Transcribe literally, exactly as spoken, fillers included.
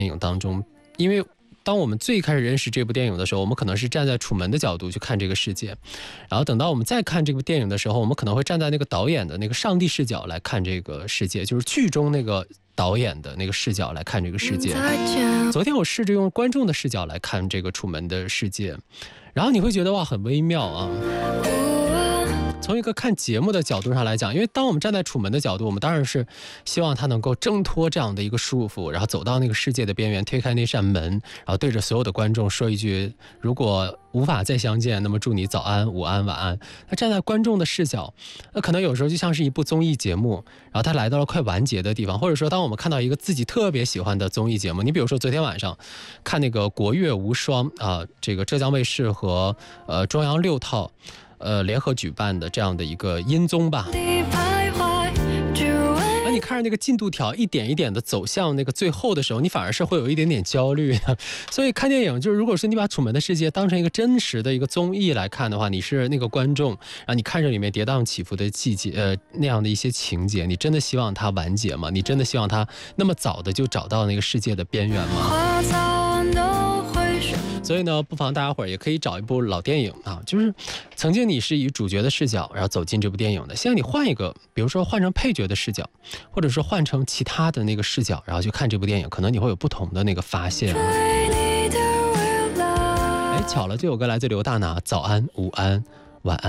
影当中，因为当我们最开始认识这部电影的时候，我们可能是站在楚门的角度去看这个世界，然后等到我们再看这部电影的时候，我们可能会站在那个导演的那个上帝视角来看这个世界，就是剧中那个导演的那个视角来看这个世界。昨天我试着用观众的视角来看这个楚门的世界，然后你会觉得哇，很微妙啊。从一个看节目的角度上来讲，因为当我们站在楚门的角度，我们当然是希望他能够挣脱这样的一个束缚，然后走到那个世界的边缘，推开那扇门，然后对着所有的观众说一句，如果无法再相见，那么祝你早安、午安、晚安。那站在观众的视角，那可能有时候就像是一部综艺节目，然后他来到了快完结的地方，或者说当我们看到一个自己特别喜欢的综艺节目，你比如说昨天晚上看那个国乐无双啊，这个浙江卫视和呃中央六套呃，联合举办的这样的一个音综吧，而你看着那个进度条一点一点的走向那个最后的时候，你反而是会有一点点焦虑的。所以看电影就是，如果是你把《楚门的世界》当成一个真实的一个综艺来看的话，你是那个观众，然后你看着里面跌宕起伏的季节，呃，那样的一些情节，你真的希望它完结吗？你真的希望它那么早的就找到那个世界的边缘吗？所以呢，不妨大家伙儿也可以找一部老电影啊，就是曾经你是以主角的视角然后走进这部电影的，现在你换一个，比如说换成配角的视角，或者说换成其他的那个视角，然后去看这部电影，可能你会有不同的那个发现。哎，巧了，这首歌来自刘大拿，早安午安。